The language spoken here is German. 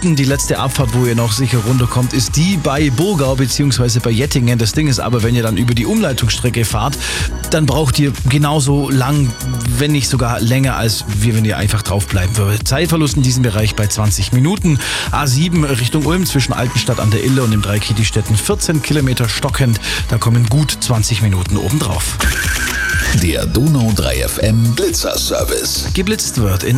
Minuten. Die letzte Abfahrt, wo ihr noch sicher runterkommt, ist die bei Burgau bzw. bei Jettingen. Das Ding ist aber, wenn ihr dann über die Umleitungsstrecke fahrt, dann braucht ihr genauso lang, wenn nicht sogar länger, als wenn ihr einfach drauf bleiben würdet. Zeitverlust in diesem Bereich bei 20 Minuten. A7 Richtung Ulm zwischen Altenstadt an der Ille und dem Dreieck Kietistetten 14 Kilometer stockend. Da kommen gut 20 Minuten obendrauf. Der Donau 3 FM Blitzer Service. Geblitzt wird in